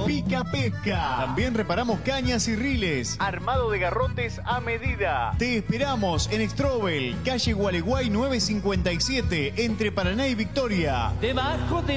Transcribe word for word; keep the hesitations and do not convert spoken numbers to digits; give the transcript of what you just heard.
Pica Pesca. También reparamos cañas y riles. Armado de garrotes a medida. Te esperamos en Strobel, calle Gualeguay nueve cincuenta y siete, entre Paraná y Victoria. Debajo de